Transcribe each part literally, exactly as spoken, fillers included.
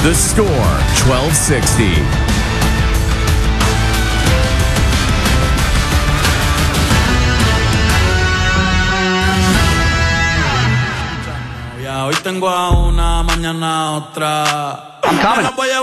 The Score, twelve sixty. Hoy tengo a una, mañana otra. I'm coming.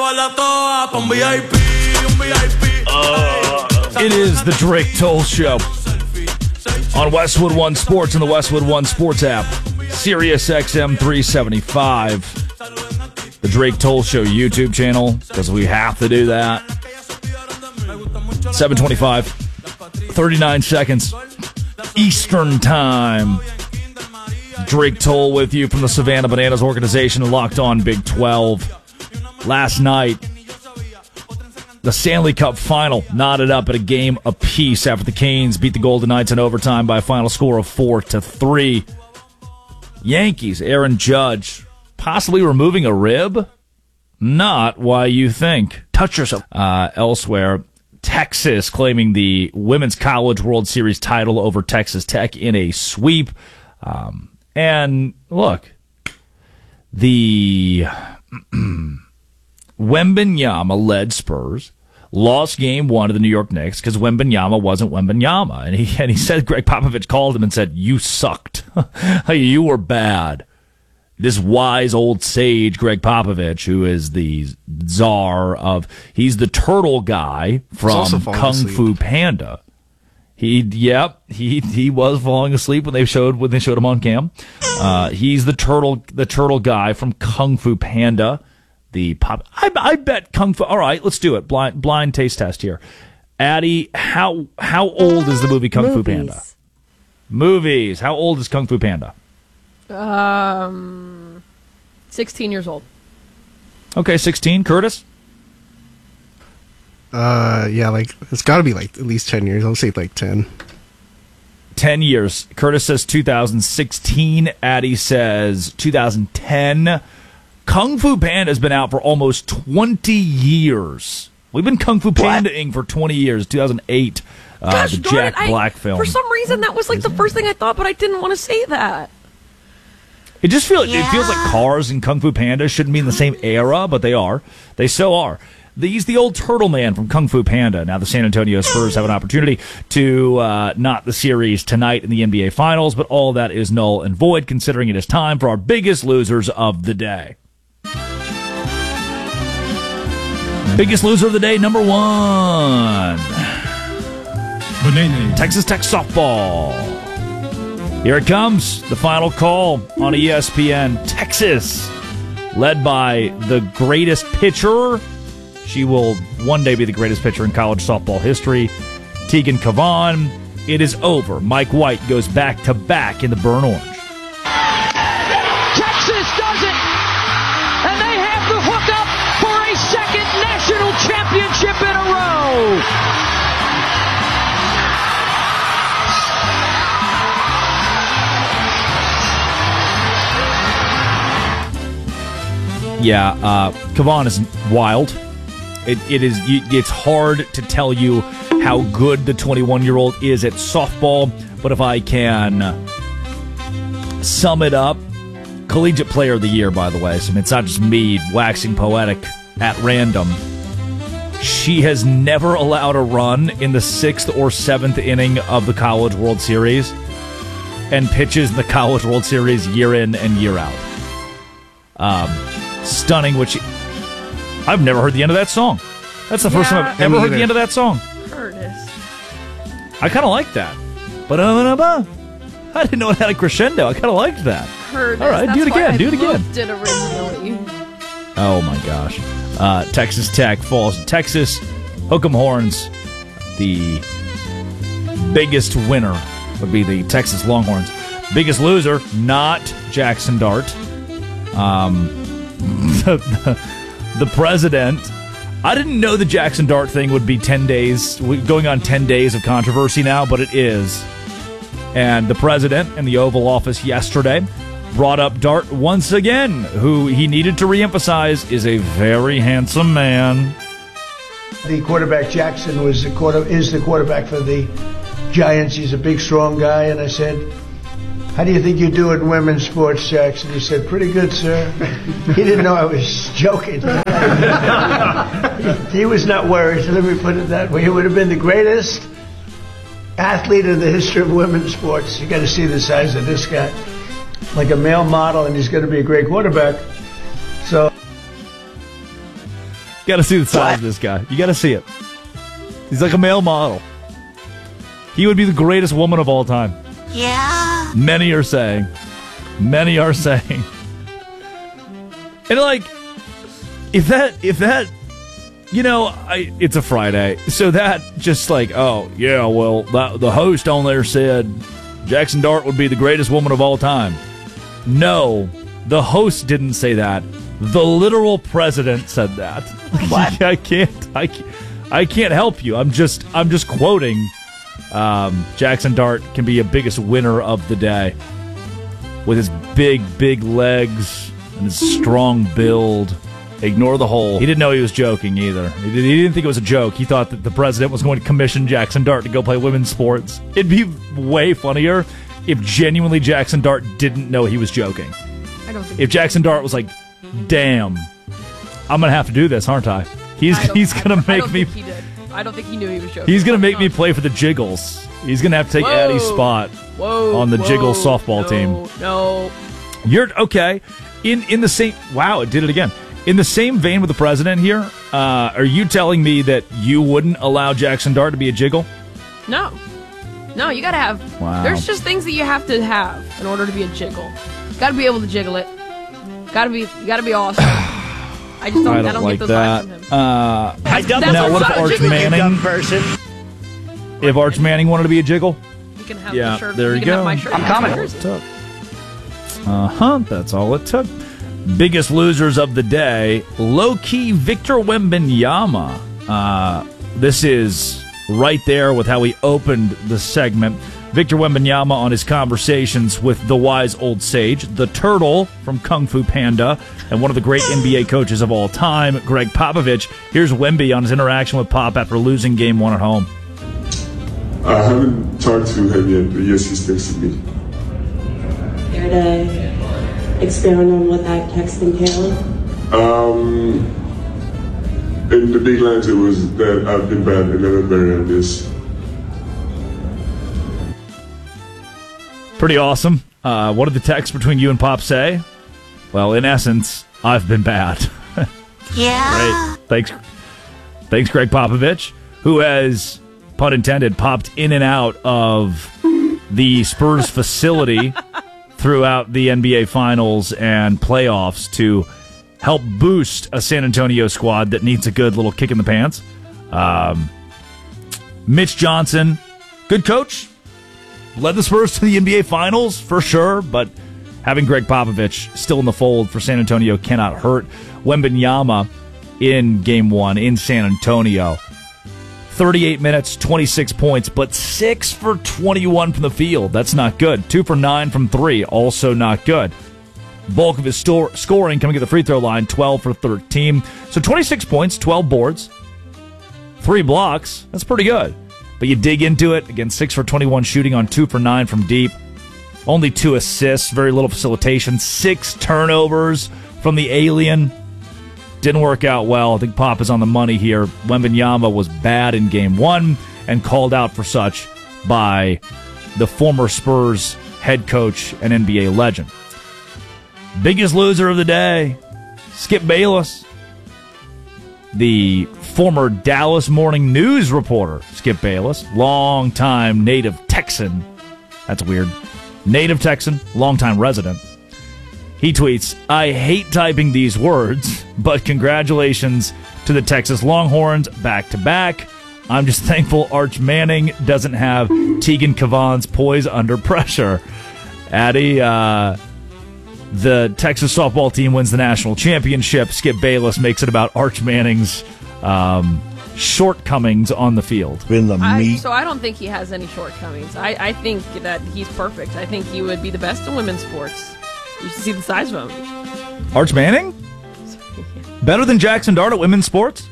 It is the Drake Toll Show on Westwood One Sports and the Westwood One Sports app. Sirius X M three seventy-five. The Drake Toll Show YouTube channel, because we have to do that. seven twenty-five, thirty-nine seconds Eastern Time. Drake Toll with you from the Savannah Bananas organization and Locked On Big twelve. Last night, the Stanley Cup final knotted up at a game apiece after the Canes beat the Golden Knights in overtime by a final score of four to three. Yankees, Aaron Judge, possibly removing a rib? Not why you think. Touch yourself. Uh, elsewhere, Texas claiming the Women's College World Series title over Texas Tech in a sweep. Um, and look, the Wembanyama-led Spurs lost game one to the New York Knicks because Wembanyama wasn't Wembanyama. And he, and he said, Greg Popovich called him and said, you sucked. You were bad. This wise old sage, Greg Popovich, who is the czar of, he's the turtle guy from Kung asleep. Fu Panda. He, yep, he he was falling asleep when they showed when they showed him on cam. Uh, he's the turtle, the turtle guy from Kung Fu Panda. The pop, I, I bet Kung Fu. All right, let's do it. Blind blind taste test here. Addie, how how old is the movie Kung Movies. Fu Panda? Movies. How old is Kung Fu Panda? Um, sixteen years old. Okay, sixteen. Curtis? Uh, yeah, like, it's got to be, like, at least ten years. I'll say, like, ten. ten years. Curtis says two thousand sixteen. Addie says two thousand ten. Kung Fu Panda has been out for almost twenty years. We've been Kung Fu Panda-ing for twenty years. two thousand eight, uh, Gosh, the darn Jack it, I, Black film. For some reason, that was, like, the first thing I thought, but I didn't want to say that. It just feels Yeah. it feels like Cars and Kung Fu Panda shouldn't be in the same era, but they are. They so are. He's the old turtle man from Kung Fu Panda. Now the San Antonio Spurs have an opportunity to uh, knot the series tonight in the N B A Finals, but all that is null and void considering it is time for our biggest losers of the day. Biggest loser of the day, number one. Banana. Texas Tech softball. Here it comes, the final call on E S P N. Texas, led by the greatest pitcher. She will one day be the greatest pitcher in college softball history, Tegan Cavan. It is over. Mike White goes back-to-back in the burn orange. Texas does it, and they have the hookup for a second national championship in a row. Yeah, uh, Cavan is wild. It, it is. It's hard to tell you how good the twenty-one-year-old is at softball, but if I can sum it up, collegiate player of the year, by the way, so it's not just me waxing poetic at random. She has never allowed a run in the sixth or seventh inning of the College World Series and pitches in the College World Series year in and year out. Um, stunning, which... I've never heard the end of that song. That's the first Yeah. time I've ever heard the end of that song. Curtis. I kind of like that. But I didn't know it had a crescendo. I kind of liked that. Curtis. All right, That's do it why again. I Do it again. loved it originally. Oh my gosh. Uh, Texas Tech falls to Texas. Hook'em Horns, the biggest winner would be the Texas Longhorns. Biggest loser, not Jackson Dart. Um, the, the, the president. I didn't know the Jackson Dart thing would be ten days, going on ten days of controversy now, but it is. And the president in the Oval Office yesterday brought up Dart once again, who he needed to reemphasize is a very handsome man. The quarterback Jackson was the quarter is the quarterback for the Giants. He's a big, strong guy, and I said, how do you think you do in women's sports, Jackson? He said, pretty good, sir. He didn't know I was joking. He was not worried, so let me put it that way. He would have been the greatest athlete in the history of women's sports. You got to see the size of this guy. Like a male model, and he's going to be a great quarterback. So, You got to see the size of this guy. You got to see it. He's like a male model. He would be the greatest woman of all time. Yeah. Many are saying. Many are saying. And like, if that, if that, you know, I, it's a Friday, so that just like, oh, yeah, well, that, the host on there said Jackson Dart would be the greatest woman of all time. No, the host didn't say that. The literal president said that. What? I can't, I can't, I can't help you. I'm just, I'm just quoting. Um, Jackson Dart can be a biggest winner of the day with his big, big legs and his strong build. Ignore the hole. He didn't know he was joking either. He didn't think it was a joke. He thought that the president was going to commission Jackson Dart to go play women's sports. It'd be way funnier if genuinely Jackson Dart didn't know he was joking. I don't think If Jackson Dart was like, damn, I'm going to have to do this, aren't I? He's I don't- he's I going don't- to I make don't me... think he did. I don't think he knew he was joking. He's going to make me No. play for the Jiggles. He's going to have to take Whoa. Addie's spot Whoa, on the whoa, Jiggles softball no, team. No. You're okay. In in the same wow, it did it again. In the same vein with the president here, uh, are you telling me that you wouldn't allow Jackson Dart to be a jiggle? No. No, you gotta have. Wow. There's just things that you have to have in order to be a jiggle. Gotta be able to jiggle it. Gotta be. You gotta be awesome. I just don't. I I don't, don't like get those that. vibes from him. Uh, I double- now, what if not a Arch jiggle. Manning? person. If Arch Manning wanted to be a jiggle, You can have yeah, the shirt. there you you can go. Have my shirt. I'm coming. Uh huh. That's all it took. Biggest losers of the day, low key Victor Wembanyama. Uh, this is right there with how we opened the segment. Victor Wembanyama on his conversations with the wise old sage, the turtle from Kung Fu Panda, and one of the great N B A coaches of all time, Greg Popovich. Here's Wemby on his interaction with Pop after losing game one at home. I haven't talked to him yet, but yes, he's texted me. Care to experiment on what that text entailed? Um, in the big lines, it was that I've been bad and never better at this. Pretty awesome. Uh, what did the text between you and Pop say? Well, in essence, I've been bad. Yeah. Great. Thanks, thanks, Greg Popovich, who has, pun intended, popped in and out of the Spurs facility throughout the N B A Finals and playoffs to help boost a San Antonio squad that needs a good little kick in the pants. Um, Mitch Johnson, good coach, led the Spurs to the N B A Finals for sure, but having Greg Popovich still in the fold for San Antonio cannot hurt. Wembanyama in game one in San Antonio. thirty-eight minutes, twenty-six points, but six for twenty-one from the field. That's not good. two for nine from three, also not good. Bulk of his store, scoring coming at the free throw line, twelve for thirteen. So twenty-six points, twelve boards, three blocks. That's pretty good. But you dig into it, again, six for twenty-one shooting on two for nine from deep. Only two assists, very little facilitation, six turnovers from the alien. Didn't work out well. I think Pop is on the money here. Wembanyama was bad in game one and called out for such by the former Spurs head coach and N B A legend. Biggest loser of the day, Skip Bayless. The former Dallas Morning News reporter, Skip Bayless, longtime native Texan. That's weird. Native Texan, longtime resident. He tweets, I hate typing these words, but congratulations to the Texas Longhorns back-to-back. I'm just thankful Arch Manning doesn't have Tegan Cavan's poise under pressure. Addie, uh, the Texas softball team wins the national championship. Skip Bayless makes it about Arch Manning's um, shortcomings on the field. In the I, meat. so I don't think he has any shortcomings. I, I think that he's perfect. I think he would be the best in women's sports. You should see the size of him. Arch Manning? Better than Jackson Dart at women's sports?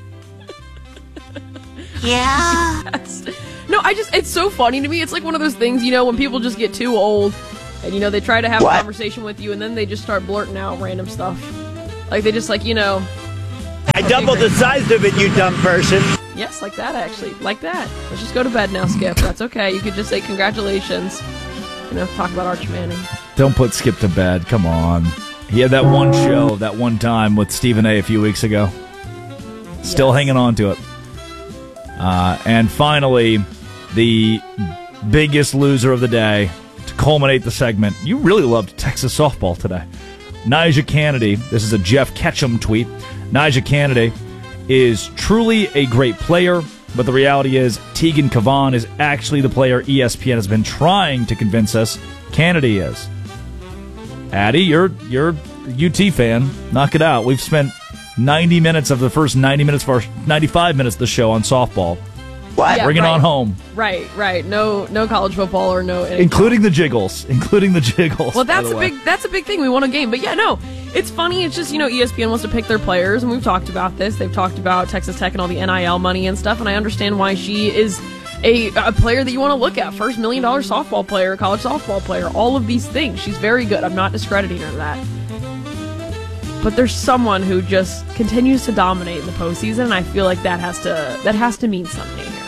Yeah. No, I just, it's so funny to me. It's like one of those things, you know, when people just get too old And, you know, they try to have What? a conversation with you, and then they just start blurting out random stuff. Like, they just, like, you know... I doubled the size of it, you dumb person. Yes, like that, actually. Like that. Let's just go to bed now, Skip. That's okay. You could just say congratulations. You know, talk about Arch Manning. Don't put Skip to bed. Come on. He had that one show, that one time with Stephen A. a few weeks ago. Still yes. hanging on to it. Uh, and finally, the biggest loser of the day, to culminate the segment. You really loved Texas softball today. Nyjah Kennedy, this is a Jeff Ketchum tweet. Nyjah Kennedy is truly a great player, but the reality is Tegan Cavan is actually the player E S P N has been trying to convince us Kennedy is. Addie, you're you're a U T fan. Knock it out. We've spent ninety minutes of the first ninety minutes of our ninety-five minutes of the show on softball. What? Yeah, Bring right. it on home. Right, right. No, no college football or no, including the jiggles, including the jiggles. Well, that's a big, that's a big thing. We won a game, but yeah, no, it's funny. It's just, you know, E S P N wants to pick their players, and we've talked about this. They've talked about Texas Tech and all the N I L money and stuff, and I understand why she is a, a player that you want to look at. First million dollar softball player, college softball player, all of these things. She's very good. I'm not discrediting her that. But there's someone who just continues to dominate in the postseason, and I feel like that has to that has to mean something here.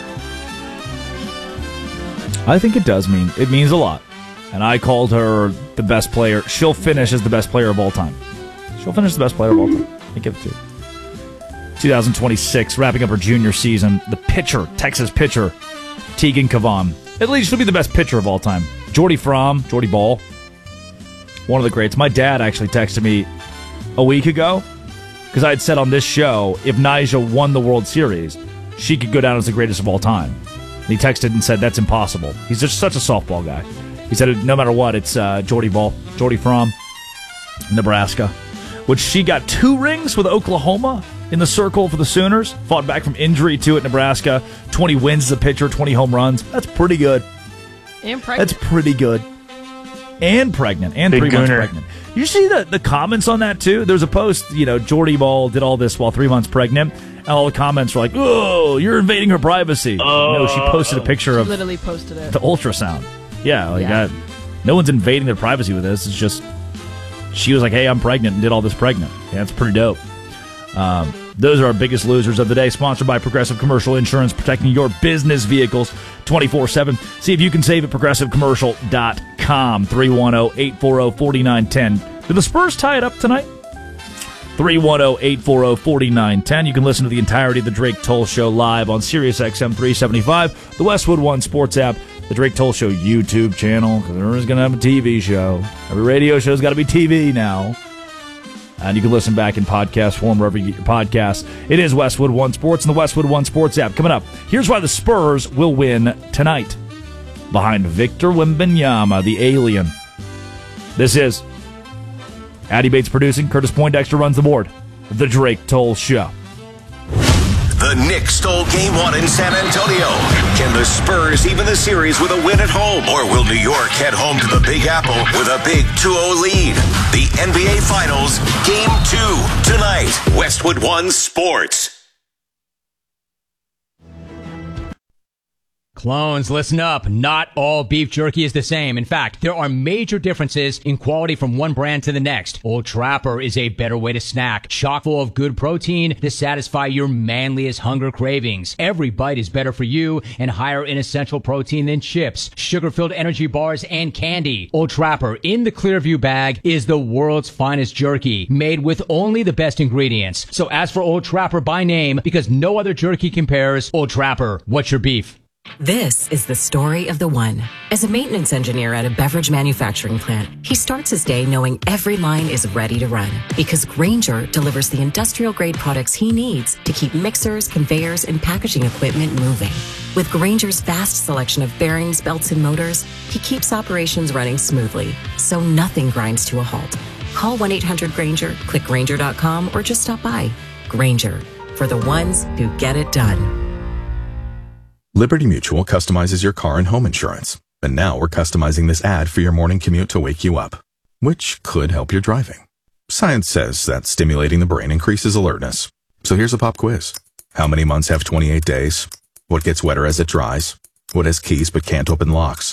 I think it does mean it means a lot. And I called her the best player. She'll finish as the best player of all time. She'll finish the best player of all time. I give it to her. twenty twenty-six, wrapping up her junior season. The pitcher, Texas pitcher, Tegan Cavan. At least she'll be the best pitcher of all time. Jordy Fromm, Jordy Ball, one of the greats. My dad actually texted me a week ago because I had said on this show, if Nyjah won the World Series, she could go down as the greatest of all time. And he texted and said, that's impossible. He's just such a softball guy. He said, no matter what, it's uh, Jordy Ball, Jordy Fromm, Nebraska, which she got two rings with Oklahoma in the circle for the Sooners. Fought back from injury to at Nebraska. twenty wins as a pitcher, twenty home runs. That's pretty good. And pregnant. That's pretty good. And pregnant. And Big three gooner. months pregnant. You see the, the comments on that, too? There's a post, you know, Jordy Ball did all this while three months pregnant. And all the comments were like, oh, you're invading her privacy. Oh. No, she posted a picture She of literally posted it. the ultrasound. Yeah, like Yeah. I, no one's invading their privacy with this. It's just she was like, hey, I'm pregnant and did all this pregnant. Yeah, that's pretty dope. Um, those are our biggest losers of the day. Sponsored by Progressive Commercial Insurance, protecting your business vehicles twenty-four seven. See if you can save at progressive commercial dot com. three one zero, eight four zero, four nine one zero. Did the Spurs tie it up tonight? three one zero, eight four zero, four nine one zero. You can listen to the entirety of the Drake Toll Show live on Sirius X M three seventy-five, the Westwood One Sports app, the Drake Toll Show YouTube channel, because everyone's going to have a T V show. Every radio show's got to be T V now. And you can listen back in podcast form wherever you get your podcasts. It is Westwood One Sports and the Westwood One Sports app. Coming up, here's why the Spurs will win tonight. Behind Victor Wembanyama, the alien. This is Addie Bates producing. Curtis Poindexter runs the board. The Drake Toll Show. The Knicks stole game one in San Antonio. Can the Spurs even the series with a win at home? Or will New York head home to the Big Apple with a big two oh lead? The N B A Finals, Game two, tonight. Westwood One Sports. Clones, listen up. Not all beef jerky is the same. In fact, there are major differences in quality from one brand to the next. Old Trapper is a better way to snack, chock full of good protein to satisfy your manliest hunger cravings. Every bite is better for you and higher in essential protein than chips, sugar-filled energy bars, and candy. Old Trapper in the Clearview bag is the world's finest jerky, made with only the best ingredients. So ask for Old Trapper by name because no other jerky compares. Old Trapper, what's your beef? This is the story of the one. As a maintenance engineer at a beverage manufacturing plant, he starts his day knowing every line is ready to run because Grainger delivers the industrial-grade products he needs to keep mixers, conveyors, and packaging equipment moving. With Grainger's vast selection of bearings, belts, and motors, he keeps operations running smoothly, so nothing grinds to a halt. Call one eight hundred Grainger, click Grainger dot com, or just stop by. Grainger, for the ones who get it done. Liberty Mutual customizes your car and home insurance. And now we're customizing this ad for your morning commute to wake you up, which could help your driving. Science says that stimulating the brain increases alertness. So here's a pop quiz. How many months have twenty-eight days? What gets wetter as it dries? What has keys but can't open locks?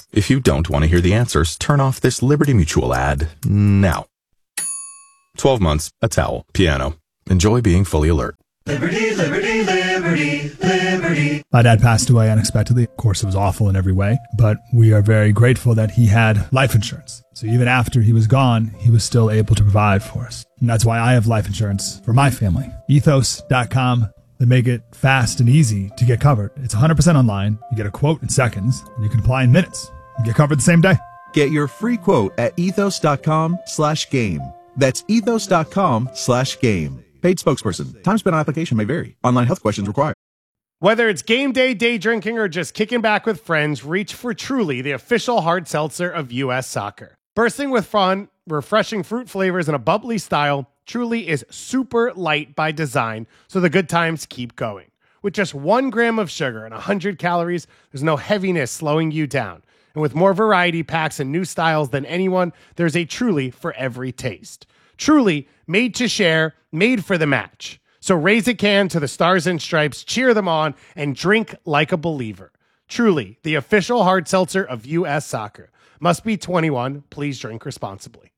If you don't want to hear the answers, turn off this Liberty Mutual ad now. twelve months, a towel, piano. Enjoy being fully alert. Liberty, liberty, liberty, liberty. My dad passed away unexpectedly. Of course, it was awful in every way, but we are very grateful that he had life insurance. So even after he was gone, he was still able to provide for us. And that's why I have life insurance for my family. ethos dot com. They make it fast and easy to get covered. It's one hundred percent online. You get a quote in seconds, and you can apply in minutes. You get covered the same day. Get your free quote at ethos dot com slash game. That's ethos dot com slash game. Paid spokesperson. Time spent on application may vary. Online health questions required. Whether it's game day, day drinking, or just kicking back with friends, reach for Truly, the official hard seltzer of U S Soccer. Bursting with fun, refreshing fruit flavors, and a bubbly style, Truly is super light by design, so the good times keep going. With just one gram of sugar and one hundred calories, there's no heaviness slowing you down. And with more variety packs and new styles than anyone, there's a Truly for every taste. Truly, made to share, made for the match. So raise a can to the Stars and Stripes, cheer them on, and drink like a believer. Truly, the official hard seltzer of U S Soccer. Must be twenty-one. Please drink responsibly.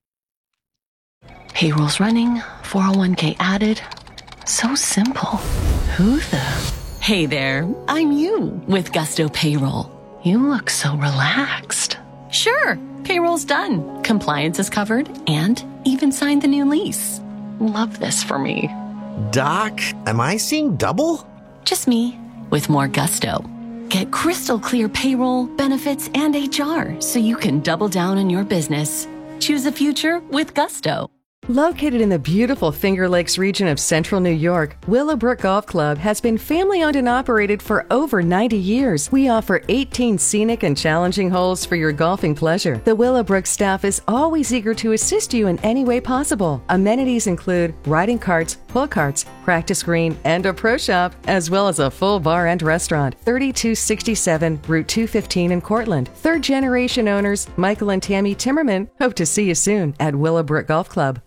Payroll's running, four oh one k added. So simple. Who the? Hey there, I'm you with Gusto Payroll. You look so relaxed. Sure, payroll's done. Compliance is covered and even signed the new lease. Love this for me. Doc, am I seeing double? Just me with more gusto. Get crystal clear payroll, benefits, and H R so you can double down on your business. Choose a future with Gusto. Located in the beautiful Finger Lakes region of central New York, Willowbrook Golf Club has been family-owned and operated for over ninety years. We offer eighteen scenic and challenging holes for your golfing pleasure. The Willowbrook staff is always eager to assist you in any way possible. Amenities include riding carts, pull carts, practice green, and a pro shop, as well as a full bar and restaurant. thirty-two sixty-seven Route two fifteen in Cortland. Third-generation owners Michael and Tammy Timmerman hope to see you soon at Willowbrook Golf Club.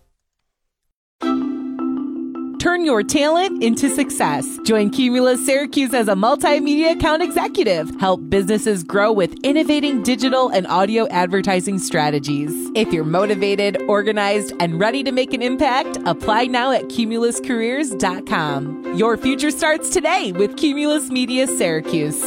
Turn your talent into success. Join Cumulus Syracuse as a multimedia account executive. Help businesses grow with innovating digital and audio advertising strategies. If you're motivated, organized, and ready to make an impact, apply now at cumulus careers dot com. Your future starts today with Cumulus Media Syracuse.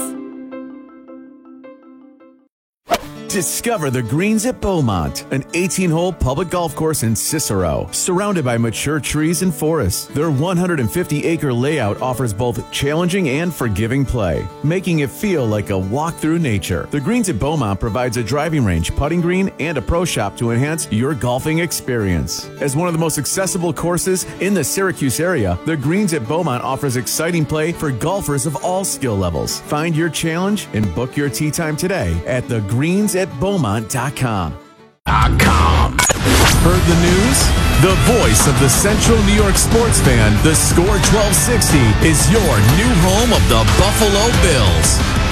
Discover the Greens at Beaumont, an eighteen-hole public golf course in Cicero, surrounded by mature trees and forests. Their one hundred fifty acre layout offers both challenging and forgiving play, making it feel like a walk through nature. The Greens at Beaumont provides a driving range, putting green, and a pro shop to enhance your golfing experience. As one of the most accessible courses in the Syracuse area, the Greens at Beaumont offers exciting play for golfers of all skill levels. Find your challenge and book your tee time today at the greens at beaumont dot com. Heard the news? The voice of the Central New York sports fan, the Score twelve sixty, is your new home of the Buffalo Bills.